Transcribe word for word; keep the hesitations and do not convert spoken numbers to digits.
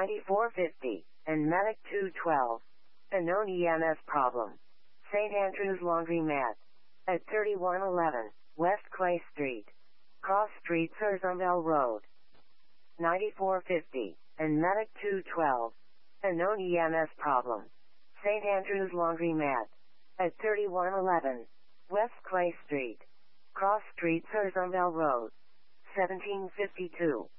ninety-four fifty, and Medic two twelve. A known E M S problem. Saint Andrew's Laundromat. At thirty-one eleven, West Clay Street. Cross Street, Sursumville Road. ninety-four fifty, and Medic two twelve. A known E M S problem. Saint Andrew's Laundromat. At thirty-one eleven, West Clay Street. Cross Street, Sursumville Road. seventeen fifty-two.